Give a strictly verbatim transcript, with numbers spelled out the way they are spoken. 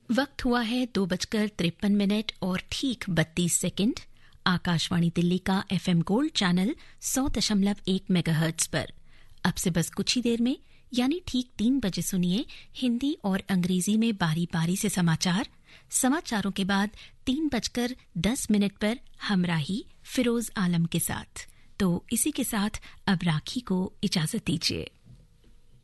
वक्त हुआ है दो बजकर तिरपन मिनट और ठीक बत्तीस सेकंड। आकाशवाणी दिल्ली का एफएम गोल्ड चैनल सौ दशमलव एक मेगाहर्ट्ज पर अब से बस कुछ ही देर में यानी ठीक तीन बजे सुनिए हिंदी और अंग्रेजी में बारी बारी से समाचार। समाचारों के बाद तीन बजकर दस मिनट पर हमराही फिरोज आलम के साथ। तो इसी के साथ अब राखी को इजाजत दीजिए।